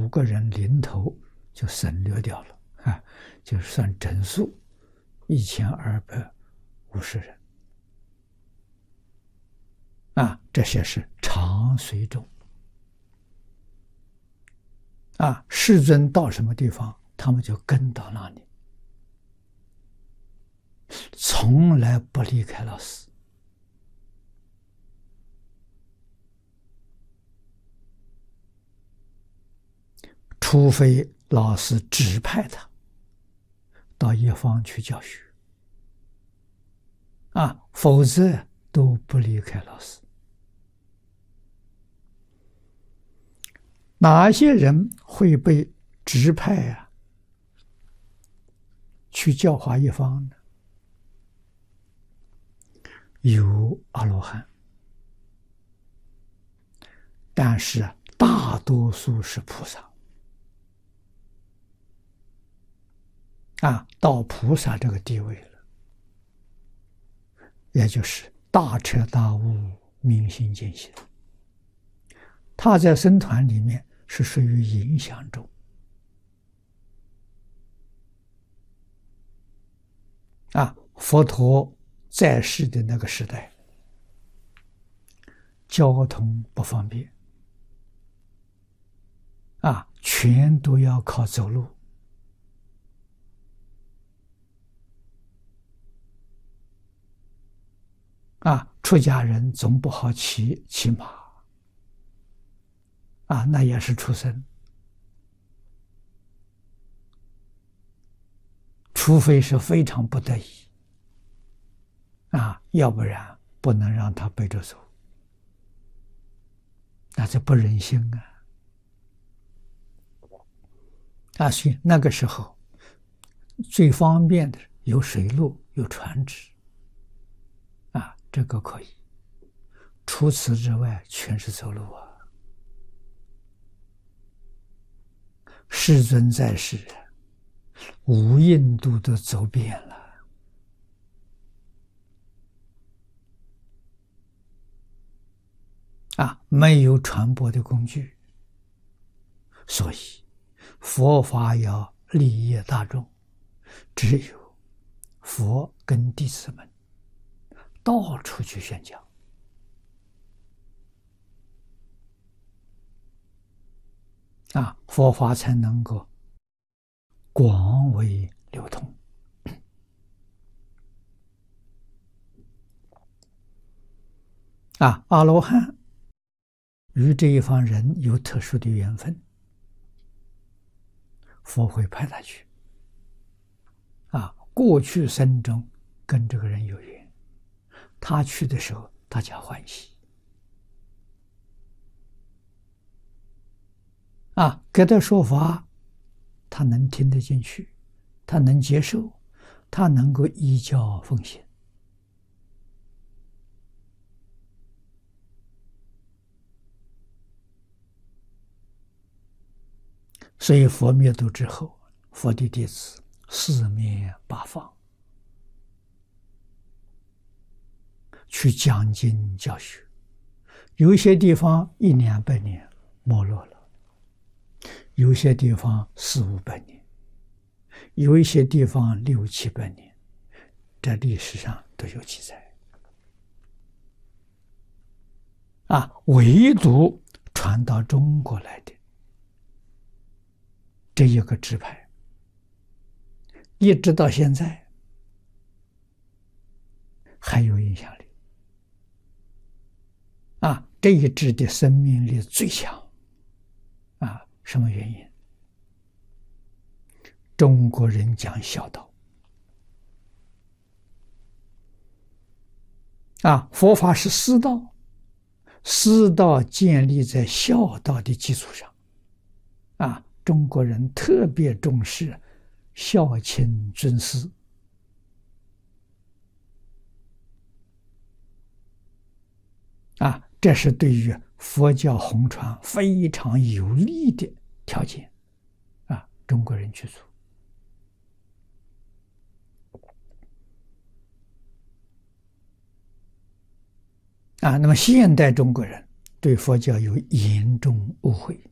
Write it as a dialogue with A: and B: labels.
A: 个人零头就省略掉了啊，就算整数1250人啊，这些是常随众啊，世尊到什么地方，他们就跟到那里，从来不离开老师。除非老师指派他到一方去教学啊，否则都不离开老师。哪些人会被指派去教化一方呢？有阿罗汉，但是大多数是菩萨啊，到菩萨这个地位了，也就是大彻大悟、明心见性。他在僧团里面是属于影响中啊。佛陀在世的那个时代，交通不方便啊，全都要靠走路啊。出家人总不好骑马啊，那也是畜生，除非是非常不得已啊，要不然不能让他背着走，那这不忍心啊。所以那个时候最方便的有水路，有船只啊，这个可以。除此之外，全是走路啊。世尊在世，无印度都走遍了啊，没有传播的工具，所以佛法要利益大众，只有佛跟弟子们到处去宣讲啊，佛法才能够广为流通啊。阿罗汉与这一方人有特殊的缘分，佛会派他去啊。过去生中跟这个人有缘，他去的时候大家欢喜啊，给他说法，他能听得进去，他能接受，他能够依教奉行所以佛灭度之后，佛的弟子四面八方去讲经教学，有些地方100-200年没落了，有些地方400-500年，有一些地方600-700年，在历史上都有记载啊。唯独传到中国来的这一个支派，一直到现在还有影响力啊。这一支的生命力最强啊。什么原因？中国人讲孝道啊，佛法是师道，师道建立在孝道的基础上啊。中国人特别重视孝亲尊师啊，这是对于佛教弘传非常有利的条件啊。中国人去做啊。那么现代中国人对佛教有严重误会